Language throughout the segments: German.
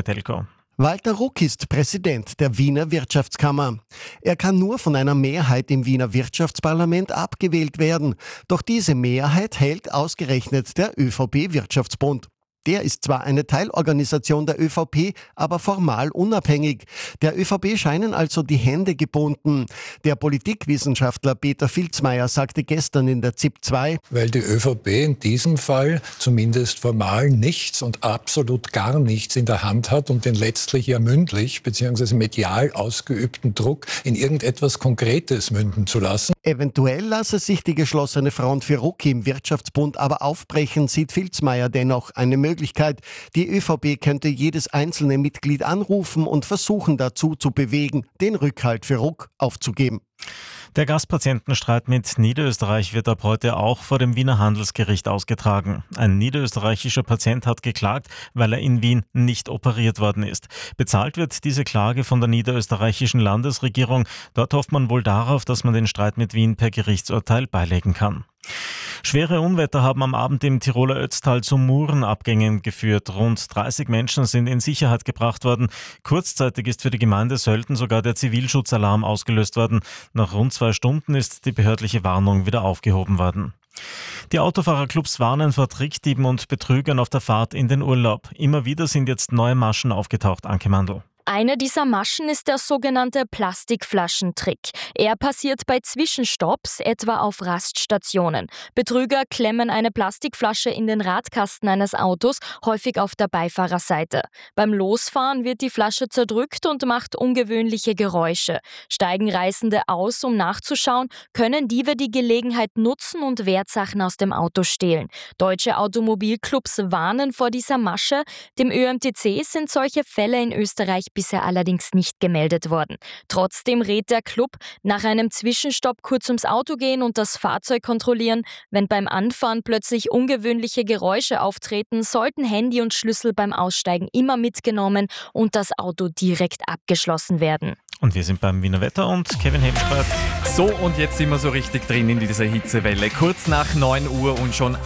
Telko. Walter Ruck ist Präsident der Wiener Wirtschaftskammer. Er kann nur von einer Mehrheit im Wiener Wirtschaftsparlament abgewählt werden. Doch diese Mehrheit hält ausgerechnet der ÖVP-Wirtschaftsbund. Der ist zwar eine Teilorganisation der ÖVP, aber formal unabhängig. Der ÖVP scheinen also die Hände gebunden. Der Politikwissenschaftler Peter Filzmeier sagte gestern in der ZIP 2: Weil die ÖVP in diesem Fall zumindest formal nichts und absolut gar nichts in der Hand hat, um den letztlich ja mündlich bzw. medial ausgeübten Druck in irgendetwas Konkretes münden zu lassen. Eventuell lasse sich die geschlossene Front für Ruck im Wirtschaftsbund aber aufbrechen, sieht Filzmeier dennoch eine Möglichkeit. Die ÖVP könnte jedes einzelne Mitglied anrufen und versuchen dazu zu bewegen, den Rückhalt für Ruck aufzugeben. Der Gaspatientenstreit mit Niederösterreich wird ab heute auch vor dem Wiener Handelsgericht ausgetragen. Ein niederösterreichischer Patient hat geklagt, weil er in Wien nicht operiert worden ist. Bezahlt wird diese Klage von der niederösterreichischen Landesregierung. Dort hofft man wohl darauf, dass man den Streit mit Wien per Gerichtsurteil beilegen kann. Schwere Unwetter haben am Abend im Tiroler Ötztal zu Murenabgängen geführt. Rund 30 Menschen sind in Sicherheit gebracht worden. Kurzzeitig ist für die Gemeinde Sölden sogar der Zivilschutzalarm ausgelöst worden. Nach rund 2 Stunden ist die behördliche Warnung wieder aufgehoben worden. Die Autofahrerclubs warnen vor Trickdieben und Betrügern auf der Fahrt in den Urlaub. Immer wieder sind jetzt neue Maschen aufgetaucht, Anke Mandl. Eine dieser Maschen ist der sogenannte Plastikflaschentrick. Er passiert bei Zwischenstopps, etwa auf Raststationen. Betrüger klemmen eine Plastikflasche in den Radkasten eines Autos, häufig auf der Beifahrerseite. Beim Losfahren wird die Flasche zerdrückt und macht ungewöhnliche Geräusche. Steigen Reisende aus, um nachzuschauen, können Diebe die Gelegenheit nutzen und Wertsachen aus dem Auto stehlen. Deutsche Automobilclubs warnen vor dieser Masche. Dem ÖMTC sind solche Fälle in Österreich bisher allerdings nicht gemeldet worden. Trotzdem rät der Club, nach einem Zwischenstopp kurz ums Auto gehen und das Fahrzeug kontrollieren. Wenn beim Anfahren plötzlich ungewöhnliche Geräusche auftreten, sollten Handy und Schlüssel beim Aussteigen immer mitgenommen und das Auto direkt abgeschlossen werden. Und wir sind beim Wiener Wetter und Kevin Hebschreibt. So, und jetzt sind wir so richtig drin in dieser Hitzewelle. Kurz nach 9 Uhr und schon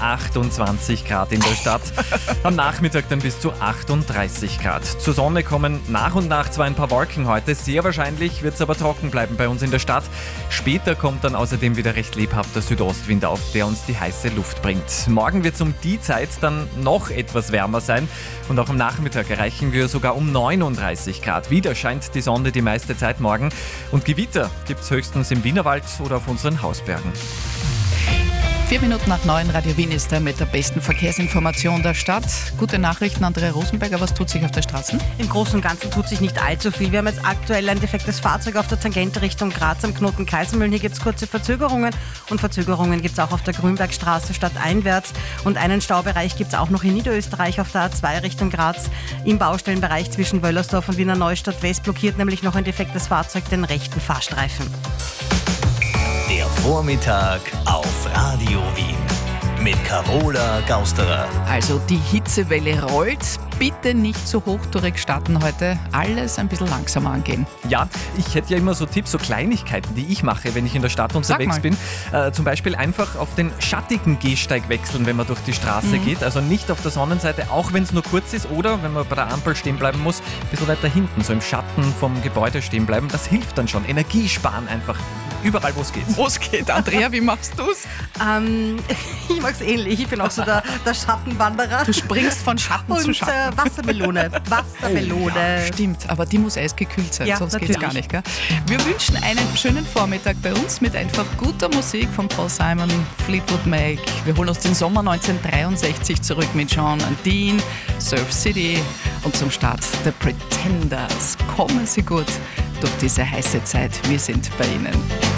28 Grad in der Stadt. Am Nachmittag dann bis zu 38 Grad. Zur Sonne kommen nach und nach zwar ein paar Wolken heute. Sehr wahrscheinlich wird es aber trocken bleiben bei uns in der Stadt. Später kommt dann außerdem wieder recht lebhafter Südostwind auf, der uns die heiße Luft bringt. Morgen wird es um die Zeit dann noch etwas wärmer sein. Und auch am Nachmittag erreichen wir sogar um 39 Grad. Wieder scheint die Sonne die meiste Zeit morgen. Und Gewitter gibt es höchstens im Wienerwald oder auf unseren Hausbergen. 4 Minuten nach 9, Radio Wien ist mit der besten Verkehrsinformation der Stadt. Gute Nachrichten, Andrea Rosenberger, was tut sich auf der Straße? Im Großen und Ganzen tut sich nicht allzu viel. Wir haben jetzt aktuell ein defektes Fahrzeug auf der Tangente Richtung Graz am Knoten Kaisermühlen. Hier gibt es kurze Verzögerungen und Verzögerungen gibt es auch auf der Grünbergstraße stadteinwärts. Und einen Staubereich gibt es auch noch in Niederösterreich auf der A2 Richtung Graz. Im Baustellenbereich zwischen Wöllersdorf und Wiener Neustadt West blockiert nämlich noch ein defektes Fahrzeug den rechten Fahrstreifen. Der Vormittag auf Radio Wien mit Carola Gausterer. Also die Hitzewelle rollt. Bitte nicht zu hochtourig starten heute. Alles ein bisschen langsamer angehen. Ja, ich hätte ja immer so Tipps, so Kleinigkeiten, die ich mache, wenn ich in der Stadt unterwegs bin. Zum Beispiel einfach auf den schattigen Gehsteig wechseln, wenn man durch die Straße geht. Also nicht auf der Sonnenseite, auch wenn es nur kurz ist. Oder wenn man bei der Ampel stehen bleiben muss, ein bisschen weiter hinten, so im Schatten vom Gebäude stehen bleiben. Das hilft dann schon. Energie sparen einfach. Überall, wo es geht. Wo es geht. Andrea, wie machst du's? Ich mag's ähnlich. Ich bin auch so der Schattenwanderer. Du springst von Schatten zu Schatten. Wassermelone. Wassermelone. Stimmt, aber die muss eisgekühlt sein, Ja, sonst natürlich. geht's gar nicht. Gell? Wir wünschen einen schönen Vormittag bei uns mit einfach guter Musik von Paul Simon, Fleetwood Mac. Wir holen uns den Sommer 1963 zurück mit Sean und Dean, Surf City und zum Start The Pretenders. Kommen Sie gut durch diese heiße Zeit. Wir sind bei Ihnen.